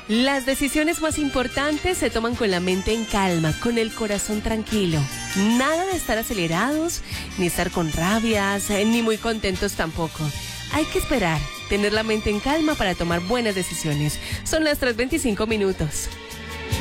Las decisiones más importantes se toman con la mente en calma, con el corazón tranquilo. Nada de estar acelerados, ni estar con rabias, ni muy contentos tampoco. Hay que esperar, tener la mente en calma para tomar buenas decisiones. Son las 3:25.